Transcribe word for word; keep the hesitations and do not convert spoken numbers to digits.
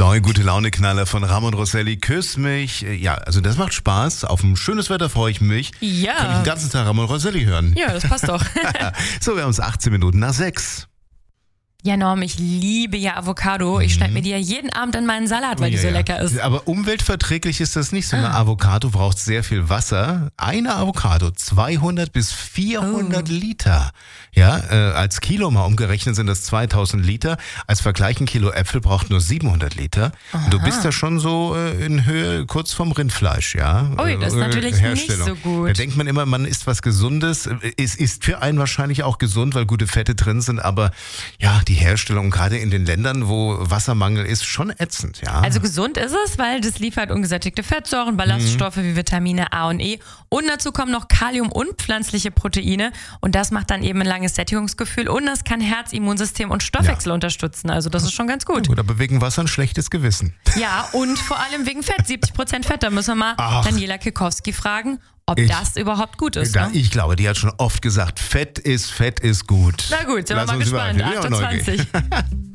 neue Gute-Laune-Knaller von Ramon Rosselli, Küss mich. Ja, also das macht Spaß. Auf ein schönes Wetter freue ich mich. Ja. Kann ich den ganzen Tag Ramon Rosselli hören. Ja, das passt doch. So, wir haben es achtzehn Minuten nach sechs. Ja, Norm, ich liebe ja Avocado. Ich schneide mir die ja jeden Abend in meinen Salat, weil die Ja, so ja. lecker ist. Aber umweltverträglich ist das nicht. So eine Avocado braucht sehr viel Wasser. Eine Avocado, zweihundert bis vierhundert Oh. Liter. Ja, äh, als Kilo mal umgerechnet sind das zweitausend Liter. Als Vergleich, ein Kilo Äpfel braucht nur siebenhundert Liter. Und du bist da schon so äh, in Höhe kurz vom Rindfleisch, ja. Ui, das ist Äh, natürlich nicht Herstellung. so gut. Da denkt man immer, man isst was Gesundes. Es ist für einen wahrscheinlich auch gesund, weil gute Fette drin sind. Aber ja, die Herstellung, gerade in den Ländern, wo Wassermangel ist, schon ätzend, ja. Also gesund ist es, weil das liefert ungesättigte Fettsäuren, Ballaststoffe wie Vitamine A und E und dazu kommen noch Kalium und pflanzliche Proteine und das macht dann eben ein langes Sättigungsgefühl und das kann Herz, Immunsystem und Stoffwechsel Ja. unterstützen. Also das ist schon ganz gut. Oder bewegen Wasser ein schlechtes Gewissen. Ja, und vor allem wegen Fett, siebzig Prozent Fett. Da müssen wir mal Ach. Daniela Kikowski fragen, ob Ich- das überhaupt gut ist. Da, Ne? ich glaube, die hat schon oft gesagt, Fett ist, Fett ist gut. Na gut, sind Lass wir mal uns gespannt. überraschen. Ja, neugierig. achtundzwanzig